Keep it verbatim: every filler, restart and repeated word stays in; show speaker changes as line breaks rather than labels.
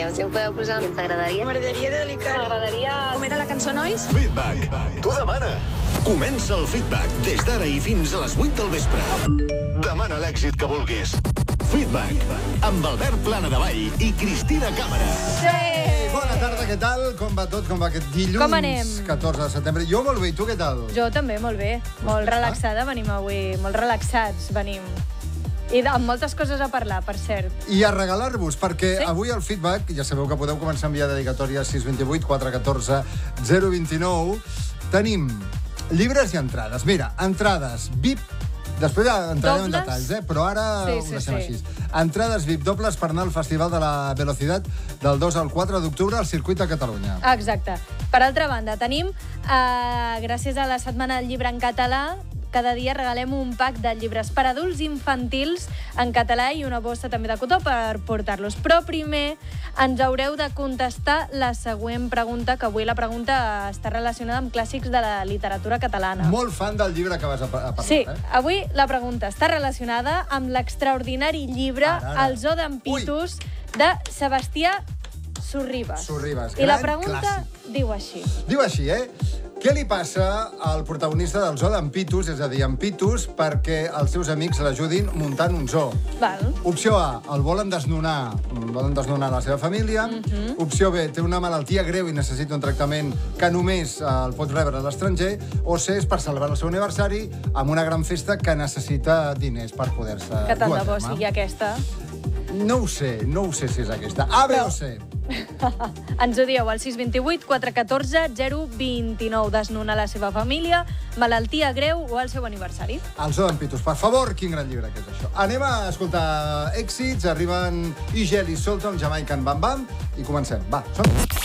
m'agradaria? Si em podeu posar què ens agradaria?
M'agradaria dedicar...
M'agradaria...
Com era la cançó, nois?
Feedback. Tu demana. Comença el Feedback des d'ara i fins a les vuit del vespre. Demana l'èxit que vulguis. Feedback. Amb Albert Plana de Vall i Cristina Càmera.
Sí! Bona tarda, què tal? Com va tot? Com va aquest dilluns?
Com anem?
catorze de setembre. Jo molt bé, i tu què tal?
Jo també, molt bé. Molt relaxada venim avui, molt relaxats venim. I amb moltes coses a parlar, per cert.
I a regalar-vos, perquè
Sí?
avui al Feedback, ja sabeu que podeu començar a enviar dedicatòries sis dos vuit, quatre un quatre, zero dos nou, tenim llibres i entrades. Mira, entrades V I P, després entrarem en
Dobles?
detalls, eh? Però ara
Sí,
ho
sí,
deixem
sí.
així. Entrades V I P dobles per anar al Festival de la Velocitat del dos al quatre d'octubre al Circuit de Catalunya.
Exacte. Per altra banda, tenim, eh, gràcies a la Setmana del Llibre en Català, cada dia regalem un pack de llibres per adults i infantils en català i una bossa també de cotó per portar-los. Però primer ens haureu de contestar la següent pregunta, que avui la pregunta està relacionada amb clàssics de la literatura catalana.
Molt fan del llibre que vas a, a parlar,
Sí,
eh?
avui la pregunta està relacionada amb l'extraordinari llibre
Ara, ara.
El zoo d'en Pitus de Sebastià Sorribes.
Sorribes,
I la
gran
pregunta
clàssic.
diu així.
Diu així, eh? Què li passa al protagonista del zoo d'en Pitus, és a dir, en Pitus, perquè els seus amics l'ajudin muntant un zoo?
Val.
Opció A, el volen desnonar, volen desnonar la seva família.
Mhm.
Opció B, té una malaltia greu i necessita un tractament que només eh, el pot rebre a l'estranger. O C, és per celebrar el seu aniversari amb una gran festa que necessita diners per poder-se
Que tant
dur a
de bo
terme.
sigui aquesta.
No ho sé, no ho sé si és aquesta. A, B
Però-
o C?
Ens ho dieu al sis dos vuit, quatre un quatre, zero dos nou. Desnonar la seva família, malaltia greu o el seu aniversari.
El zoo d'en Pitus. Per favor, quin gran llibre que és això. Anem a escoltar èxits. Arriben Igel i Solton, Jamaican Bam Bam, i comencem. Va, som